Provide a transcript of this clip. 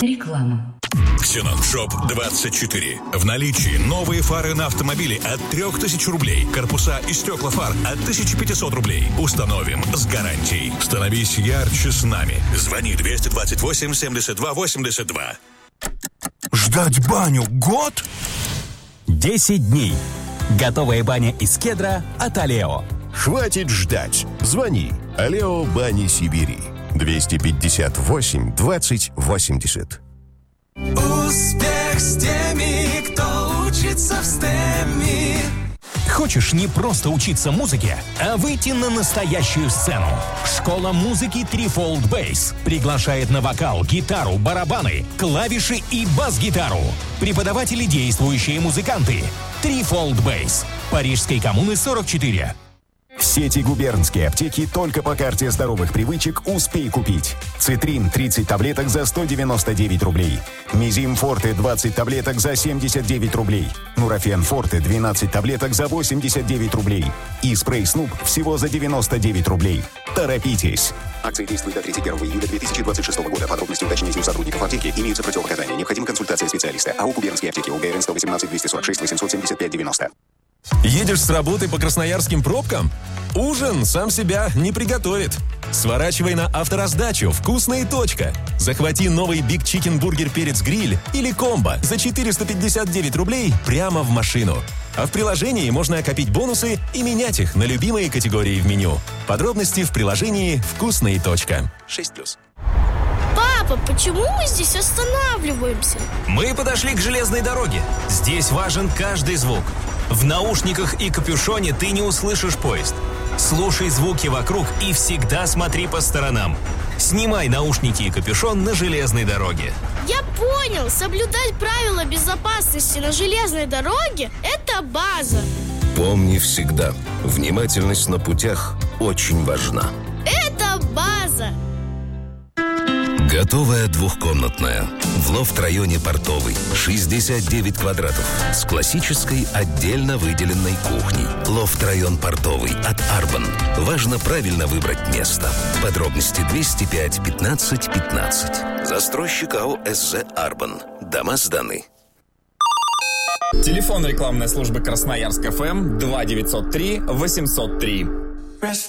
Реклама. Ксенон-шоп 24. В наличии новые фары на автомобили от 3000 рублей. Корпуса и стекла фар от 1500 рублей. Установим с гарантией. Становись ярче с нами. Звони 228 72 82. Ждать баню год? 10 дней. Готовая баня из кедра от Алео. Хватит ждать. Звони. Алео Бани Сибири. 258 20 80. Успех с теми, кто учится в STEM. Хочешь не просто учиться музыке, а выйти на настоящую сцену? Школа музыки Threefold Bass приглашает на вокал, гитару, барабаны, клавиши и бас-гитару. Преподаватели, действующие музыканты. Threefold Bass. Парижской коммуны 44. В сети губернские аптеки только по карте здоровых привычек «Успей купить». Цитрин 30 таблеток за 199 рублей. Мизим Форте 20 таблеток за 79 рублей. Нурофен Форте 12 таблеток за 89 рублей. И спрей Снуп всего за 99 рублей. Торопитесь! Акция действует до 31 июля 2026 года. Подробности уточните у сотрудников аптеки. Имеются противопоказания. Необходима консультация специалиста. АО «Губернские аптеки». УГРН 118 246 875 90. Едешь с работы по красноярским пробкам? Ужин сам себя не приготовит. Сворачивай на автораздачу «Вкусно и точка». Захвати новый Big Chicken Burger Перец Гриль или комбо за 459 рублей прямо в машину. А в приложении можно копить бонусы и менять их на любимые категории в меню. Подробности в приложении «Вкусно и точка». 6+. Папа, почему мы здесь останавливаемся? Мы подошли к железной дороге. Здесь важен каждый звук. В наушниках и капюшоне ты не услышишь поезд. Слушай звуки вокруг и всегда смотри по сторонам. Снимай наушники и капюшон на железной дороге. Я понял, соблюдать правила безопасности на железной дороге – это база. Помни всегда, внимательность на путях очень важна. Это база. Готовая двухкомнатная. В лофт-районе Портовый. 69 квадратов. С классической отдельно выделенной кухней. Лофт-район Портовый от Арбан. Важно правильно выбрать место. Подробности 205 15 15. Застройщик АО СЗ Арбан. Дома сданы. Телефон рекламной службы Красноярск ФМ 2903 803.